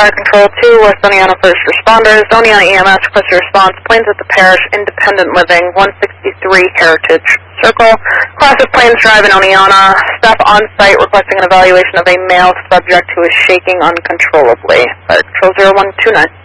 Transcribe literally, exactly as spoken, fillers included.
Fire Control two, West Oneonta First Responders, Oneonta E M S, request a response, planes at the Parish, Independent Living, one sixty-three Heritage Circle. Class of planes drive in Oneonta. Staff on site requesting an evaluation of a male subject who is shaking uncontrollably. Fire Control zero one two nine.